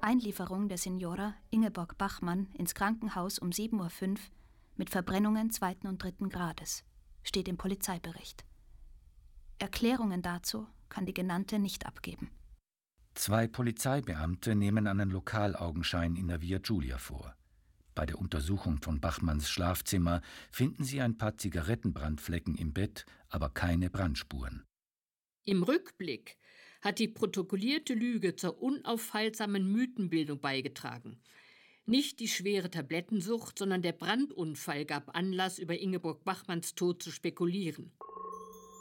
Einlieferung der Signora Ingeborg Bachmann ins Krankenhaus um 7:05 Uhr mit Verbrennungen 2. und 3. Grades, steht im Polizeibericht. Erklärungen dazu kann die Genannte nicht abgeben. 2 Polizeibeamte nehmen einen Lokalaugenschein in der Via Giulia vor. Bei der Untersuchung von Bachmanns Schlafzimmer finden sie ein paar Zigarettenbrandflecken im Bett, aber keine Brandspuren. Im Rückblick hat die protokollierte Lüge zur unaufhaltsamen Mythenbildung beigetragen. Nicht die schwere Tablettensucht, sondern der Brandunfall gab Anlass, über Ingeborg Bachmanns Tod zu spekulieren.